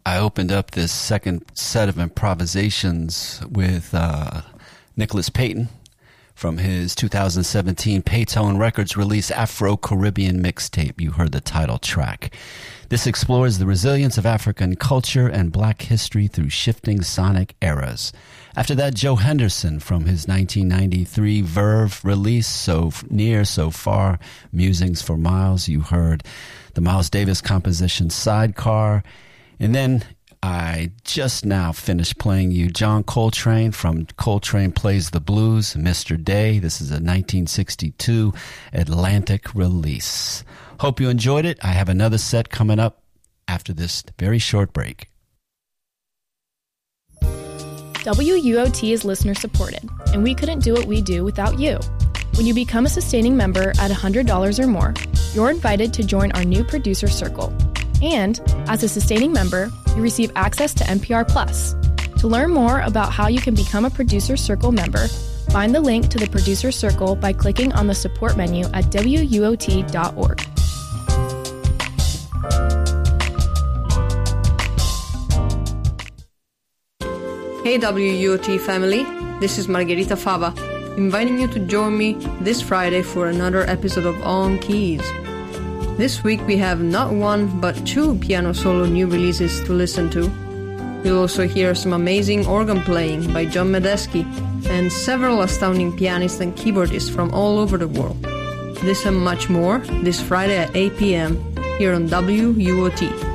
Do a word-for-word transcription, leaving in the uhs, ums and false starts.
I opened up this second set of improvisations with uh, Nicholas Payton from his two thousand seventeen Paytone Records release Afro-Caribbean mixtape. You heard the title track. This explores the resilience of African culture and black history through shifting sonic eras. After that, Joe Henderson from his nineteen ninety-three Verve release, So Near, So Far, Musings for Miles. You heard the Miles Davis composition Sidecar. And then I just now finished playing you John Coltrane from Coltrane Plays the Blues, Mister Day. This is a nineteen sixty-two Atlantic release. Hope you enjoyed it. I have another set coming up after this very short break. W U O T is listener supported, and we couldn't do what we do without you. When you become a sustaining member at one hundred dollars or more, you're invited to join our new producer circle. And as a sustaining member, you receive access to N P R Plus. To learn more about how you can become a Producer Circle member, find the link to the Producer Circle by clicking on the support menu at W U O T dot org. Hey W U O T family, this is Margherita Fava, inviting you to join me this Friday for another episode of On Keys. This week we have not one but two piano solo new releases to listen to. You'll also hear some amazing organ playing by John Medeski and several astounding pianists and keyboardists from all over the world. This and much more this Friday at eight p.m. here on W U O T.